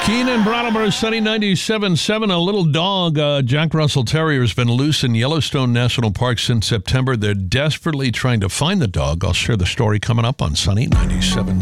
Keenan Brattleboro, Sunny 97.7. A little dog, Jack Russell Terrier, has been loose in Yellowstone National Park since September. They're desperately trying to find the dog. I'll share the story coming up on Sunny 97.7.